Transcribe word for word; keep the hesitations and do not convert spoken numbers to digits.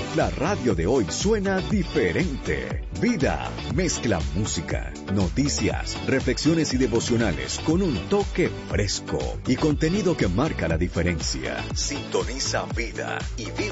La radio de hoy suena diferente. Vida mezcla música, noticias, reflexiones y devocionales con un toque fresco y contenido que marca la diferencia. Sintoniza Vida y vive